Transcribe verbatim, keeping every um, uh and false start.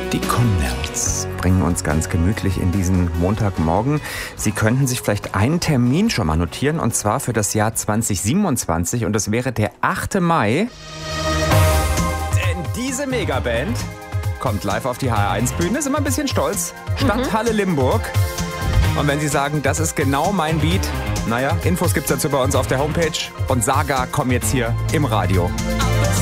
Die Connells bringen uns ganz gemütlich in diesen Montagmorgen. Sie könnten sich vielleicht einen Termin schon mal notieren, und zwar für das Jahr zwanzig siebenundzwanzig. Und das wäre der achte Mai. Denn diese Megaband kommt live auf die H R eins Bühne. Ist immer ein bisschen stolz. Stadthalle mhm. Limburg. Und wenn Sie sagen, das ist genau mein Beat, naja, Infos gibt's dazu bei uns auf der Homepage. Und Saga kommen jetzt hier im Radio.